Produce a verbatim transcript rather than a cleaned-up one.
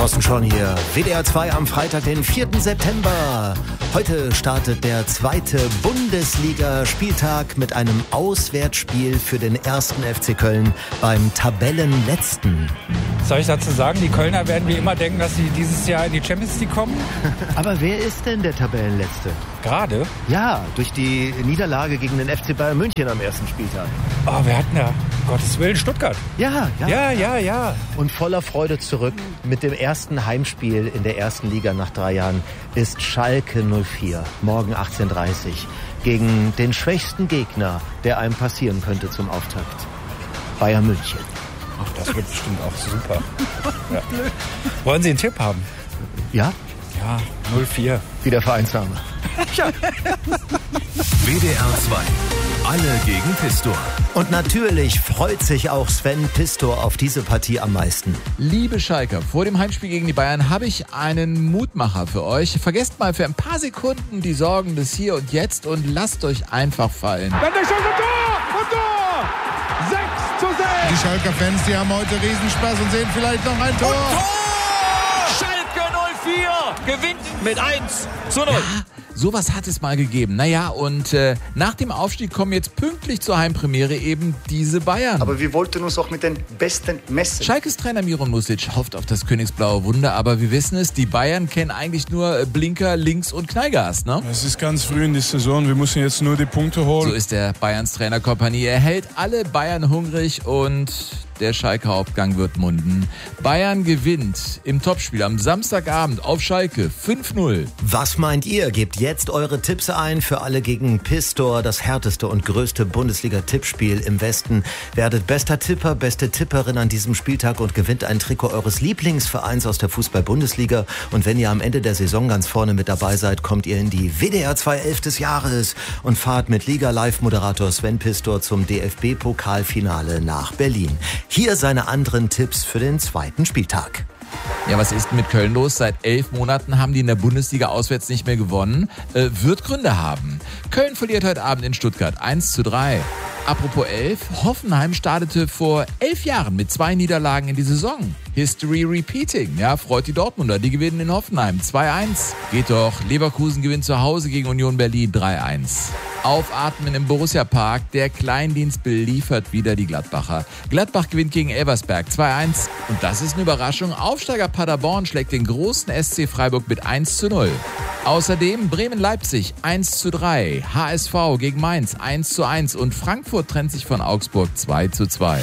Thorsten Schorn hier. W D R zwei am Freitag, den vierten September. Heute startet der zweite Bundesliga-Spieltag mit einem Auswärtsspiel für den ersten F C Köln beim Tabellenletzten. Soll ich dazu sagen, die Kölner werden wie immer denken, dass sie dieses Jahr in die Champions League kommen? Aber wer ist denn der Tabellenletzte? Gerade? Ja, durch die Niederlage gegen den F C Bayern München am ersten Spieltag. Oh, wir hatten ja, Gottes Willen, Stuttgart. Ja, ja. Ja, ja, ja. Und voller Freude zurück mit dem ersten Heimspiel in der ersten Liga nach drei Jahren ist Schalke null vier. Morgen achtzehn Uhr dreißig gegen den schwächsten Gegner, der einem passieren könnte zum Auftakt. Bayern München. Ach, das wird bestimmt auch super. Ja. Wollen Sie einen Tipp haben? Ja? Ja, null vier. Wie der Vereinsname. Ja. W D R zwei. Alle gegen Pistor. Und natürlich freut sich auch Sven Pistor auf diese Partie am meisten. Liebe Schalker, vor dem Heimspiel gegen die Bayern habe ich einen Mutmacher für euch. Vergesst mal für ein paar Sekunden die Sorgen des Hier und Jetzt und lasst euch einfach fallen. Dann der Schuss und Tor! Und Tor! sechs zu sechs! Die Schalker-Fans, die haben heute Riesenspaß und sehen vielleicht noch ein Tor. Und Tor! Schalke null vier gewinnt mit eins zu null. Ja, sowas hat es mal gegeben. Naja, und äh, nach dem Aufstieg kommen jetzt pünktlich zur Heimpremiere eben diese Bayern. Aber wir wollten uns auch mit den Besten messen. Schalkes Trainer Miron Music hofft auf das königsblaue Wunder, aber wir wissen es, die Bayern kennen eigentlich nur Blinker, Links und Knallgas, ne? Es ist ganz früh in der Saison, wir müssen jetzt nur die Punkte holen. So ist der Bayerns Trainer Kompanie. Er hält alle Bayern hungrig und der Schalke Hauptgang wird munden. Bayern gewinnt im Topspiel am Samstagabend auf Schalke fünf null. Was meint ihr? Gebt jetzt eure Tipps ein für alle gegen Pistor, das härteste und größte Bundesliga-Tippspiel im Westen. Werdet bester Tipper, beste Tipperin an diesem Spieltag und gewinnt ein Trikot eures Lieblingsvereins aus der Fußball-Bundesliga. Und wenn ihr am Ende der Saison ganz vorne mit dabei seid, kommt ihr in die W D R zwei Elf des Jahres und fahrt mit Liga-Live-Moderator Sven Pistor zum D F B-Pokalfinale nach Berlin. Hier seine anderen Tipps für den zweiten Spieltag. Ja, was ist mit Köln los? Seit elf Monaten haben die in der Bundesliga auswärts nicht mehr gewonnen. Äh, wird Gründe haben. Köln verliert heute Abend in Stuttgart eins zu drei. Apropos elf, Hoffenheim startete vor elf Jahren mit zwei Niederlagen in die Saison. History repeating. Ja, freut die Dortmunder. Die gewinnen in Hoffenheim zwei eins. Geht doch. Leverkusen gewinnt zu Hause gegen Union Berlin drei eins. Aufatmen im Borussia-Park. Der Kleindienst beliefert wieder die Gladbacher. Gladbach gewinnt gegen Elversberg zwei eins. Und das ist eine Überraschung. Aufsteiger Paderborn schlägt den großen S C Freiburg mit eins zu null. Außerdem Bremen-Leipzig eins zu drei. H S V gegen Mainz eins zu eins. Und Frankfurt trennt sich von Augsburg zwei zu zwei.